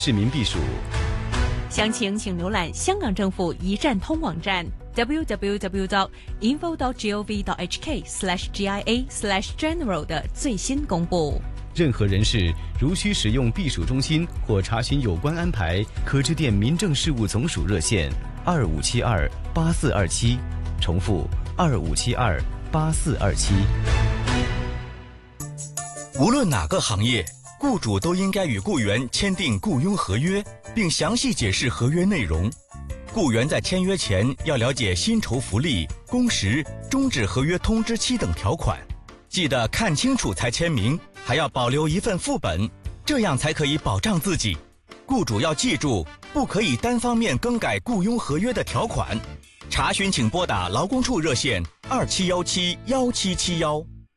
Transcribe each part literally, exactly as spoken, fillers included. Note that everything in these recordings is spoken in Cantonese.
市民避暑。 详情请浏览香港政府一站通网站 double-u double-u double-u dot info dot gov dot h k slash g i a slash general 的最新公布。 任何人士如需使用避暑中心或查询有关安排，可致电民政事务总署热线二五七二八四二七，重复二五七二八四二七。 无论哪个行业，雇主都应该与雇员签订雇佣合约，并详细解释合约内容。雇员在签约前要了解薪酬福利、工时、终止合约通知期等条款，记得看清楚才签名，还要保留一份副本，这样才可以保障自己。雇主要记住，不可以单方面更改雇佣合約的條款。查詢請撥打勞工處熱線二七一七一七七一。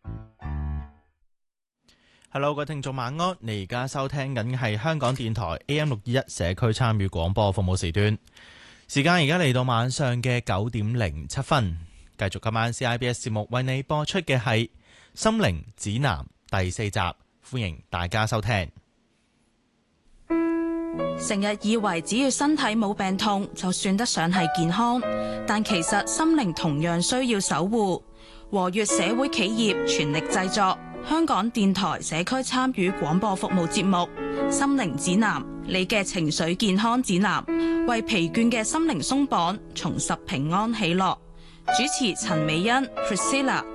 Hello， 各位聽眾晚安，你而家收聽緊係香港電台 A M 六二一社區參與廣播服務時段，時間而家嚟到晚上嘅九點零七分，繼續今晚 C I B S 節目為你播出嘅係《心靈指南》第四集，歡迎大家收聽。 成日以為只要身體冇病痛就算得上係健康，但其實心靈同樣需要守護。和悅社會企業全力製作香港電台社區參與廣播服務節目《心靈指南》，你嘅情緒健康指南，為疲倦嘅心靈鬆綁，重拾平安喜樂。主持陳美欣 Priscilla。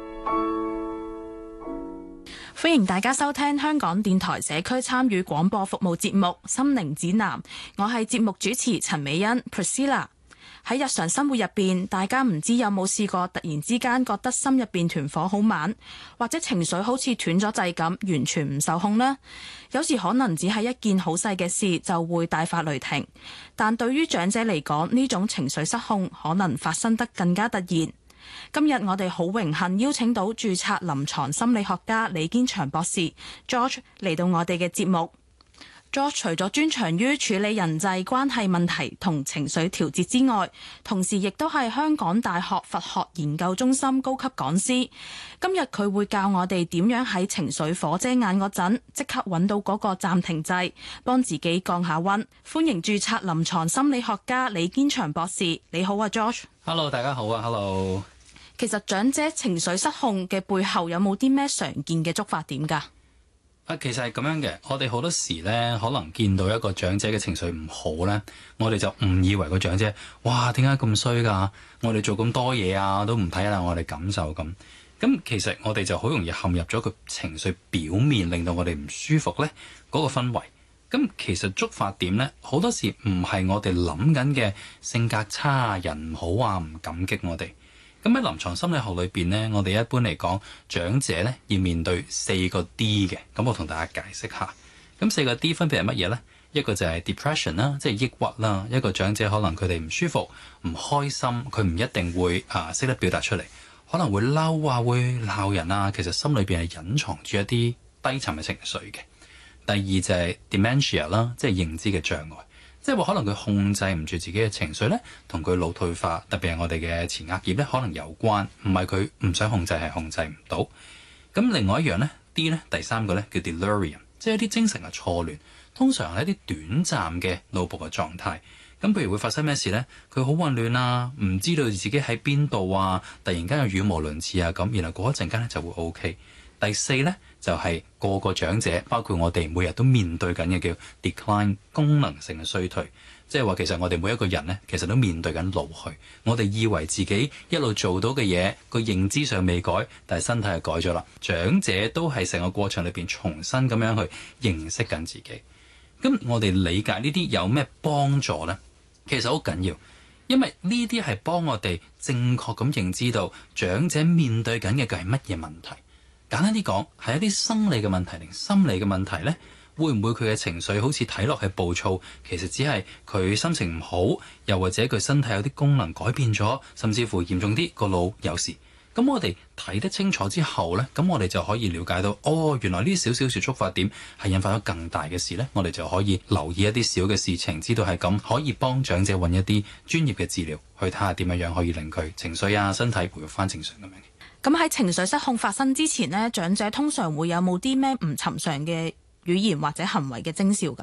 歡迎大家收聽香港電台社區參與廣播服務節目《心靈指南》，我係節目主持陳美欣 Priscilla。喺日常生活入邊，大家唔知有冇試過突然之間覺得心入邊團火好猛，或者情緒好似斷咗掣咁，完全唔受控呢？有時可能只係一件好細嘅事就會大發雷霆，但對於長者嚟講，呢種情緒失控可能發生得更加突然。今日我哋好榮幸邀請到註冊臨床心理學家李堅祥博士 George 嚟到我哋嘅節目。George 除咗專長於處理人際關係問題同情緒調節之外，同時亦都係香港大學佛學研究中心高級講師。今日佢會教我哋點樣喺情緒火遮眼嗰陣，即刻揾到嗰個暫停掣，幫自己降下溫。歡迎註冊臨床心理學家李堅祥博士。你好啊 George。Hello， 大家好啊 ，Hello。 其實長者情緒失控嘅背後有冇啲咩常見嘅觸發點㗎？ 啊，其實係咁樣嘅，我哋好多時咧，可能見到一個長者嘅情緒唔好咧，我哋就誤以為個長者，哇，點解咁衰㗎？我哋做咁多嘢啊，都唔睇下我哋感受咁。咁其實我哋就好容易陷入咗個情緒表面，令到我哋唔舒服咧嗰個氛圍。咁其實觸發點咧，好多時唔係我哋諗緊嘅性格差、人唔好啊，唔感激我哋。咁喺臨床心理學裏邊呢，我哋一般嚟講，長者咧要面對四個 D 嘅，咁我同大家解釋下。咁四個 D 分別係乜嘢呢？一個就係 depression 啦，即係抑鬱啦。一個長者可能佢哋唔舒服、唔開心，佢唔一定會啊識得表達出嚟，可能會嬲啊，會鬧人啊。其實心裏邊係隱藏住一啲低沉嘅情緒嘅。第二就係 dementia 啦，即係認知嘅障礙。即係話可能佢控制唔住自己嘅情緒咧，同佢腦退化，特別係我哋嘅前額葉咧，可能有關。唔係佢唔想控制，係控制唔到。咁另外一樣咧 D 咧，第三個咧叫 delirium， 即係一啲精神嘅錯亂，通常係一啲短暫嘅腦部嘅狀態。咁譬如會發生咩事咧？佢好混亂啊，唔知道自己喺邊度啊，突然間有語無倫次啊咁，然後過一陣間咧就會 OK。第四咧就係、是、個個長者，包括我哋每日都面對緊嘅叫 decline 功能性嘅衰退，即係話其實我哋每一個人咧，其實都面對緊老去。我哋以為自己一路做到嘅嘢，個認知上未改，但係身體係改咗啦。長者都係成個過程裏邊重新咁樣去認識緊自己。咁我哋理解呢啲有咩幫助呢？其實好緊要，因為呢啲係幫我哋正確咁認知到長者面對緊嘅係乜嘢問題。簡單啲講，係一啲生理嘅問題定心理嘅問題呢？會唔會佢嘅情緒好似睇落係暴躁，其實只係佢心情唔好，又或者佢身體有啲功能改變咗，甚至乎嚴重啲個腦有事。咁我哋睇得清楚之後呢，咁我哋就可以了解到，哦，原來呢少少小觸發點係引發咗更大嘅事呢。我哋就可以留意一啲小嘅事情，知道係咁，可以幫長者揾一啲專業嘅治療，去睇下點樣樣可以令佢情緒啊、身體回復翻正常咁樣。 咁喺情緒失控發生之前呢，長者通常會有冇啲咩唔尋常嘅語言或者行為嘅徵兆㗎？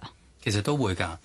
其實都會㗎。